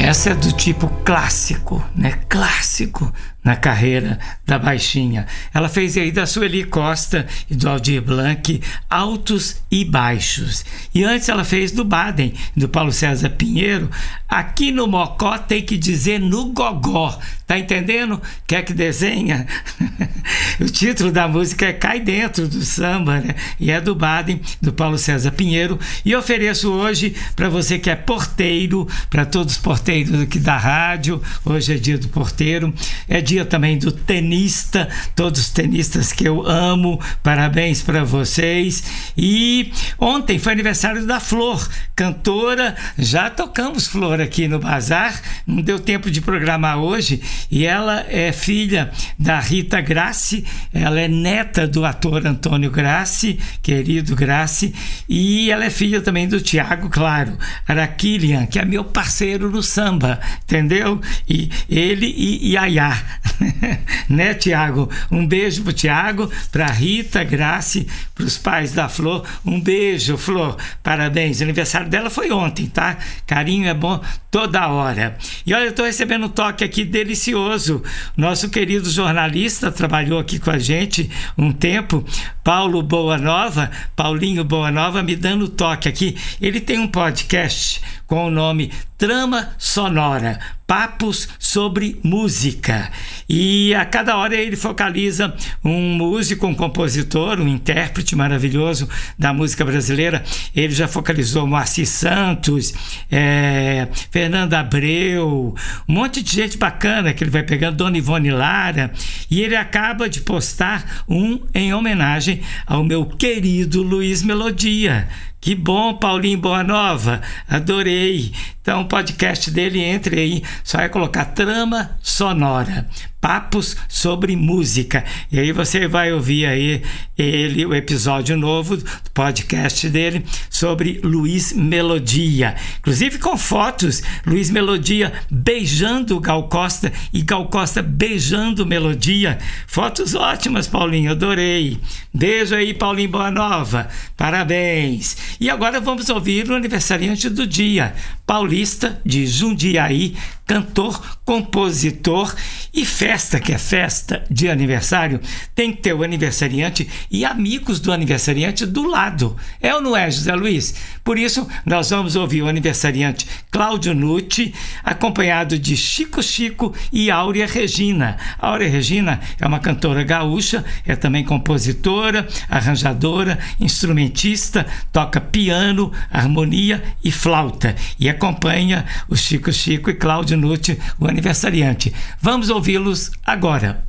Essa é do tipo clássico, né? Clássico na carreira da Baixinha. Ela fez aí da Sueli Costa e do Aldir Blanc altos e baixos. E antes ela fez do Baden, do Paulo César Pinheiro. Aqui no Mocó tem que dizer no gogó. Tá entendendo? Quer que desenha? O título da música é Cai Dentro do Samba, né? E é do Baden, do Paulo César Pinheiro. E ofereço hoje para você que é porteiro, para todos os porteiros aqui da rádio. Hoje é dia do porteiro. É dia também do tenista, todos os tenistas que eu amo, parabéns para vocês. E ontem foi aniversário da Flor, cantora, já tocamos Flor aqui no Bazar, não deu tempo de programar hoje, e ela é filha da Rita Grassi, ela é neta do ator Antônio Grassi, querido Grassi, e ela é filha também do Tiago, claro, Araquilian, que é meu parceiro no samba, entendeu? E ele e Yaya. Né, Tiago? Um beijo pro Tiago, pra Rita Grassi, pros pais da Flor. Um beijo, Flor. Parabéns. O aniversário dela foi ontem, tá? Carinho é bom toda hora. E olha, eu tô recebendo um toque aqui delicioso. Nosso querido jornalista trabalhou aqui com a gente um tempo, Paulo Boanova, Paulinho Boanova, me dando toque aqui. Ele tem um podcast com o nome Trama Sonora, papos sobre música, e a cada hora ele focaliza um músico, um compositor, um intérprete maravilhoso da música brasileira. Ele já focalizou Moacir Santos, Fernanda Abreu, um monte de gente bacana que ele vai pegando, Dona Ivone Lara, e ele acaba de postar um em homenagem ao meu querido Luiz Melodia. Que bom, Paulinho Boanova, adorei. Então, o podcast dele, entre aí, só é colocar Trama Sonora, papos sobre música. E aí você vai ouvir aí o episódio novo do podcast dele sobre Luiz Melodia. Inclusive com fotos, Luiz Melodia beijando Gal Costa e Gal Costa beijando Melodia. Fotos ótimas, Paulinho, adorei. Beijo aí, Paulinho Boanova, parabéns. E agora vamos ouvir o aniversariante do dia, paulista de Jundiaí, cantor, compositor e festa, que é festa de aniversário, tem que ter o aniversariante e amigos do aniversariante do lado. É ou não é, José Luiz? Por isso, nós vamos ouvir o aniversariante Cláudio Nucci, acompanhado de Chico Chico e Áurea Regina. A Áurea Regina é uma cantora gaúcha, é também compositora, arranjadora, instrumentista, toca piano, harmonia e flauta, e acompanha o Chico Chico e Cláudio Nucci, o aniversariante. Vamos ouvi-los agora.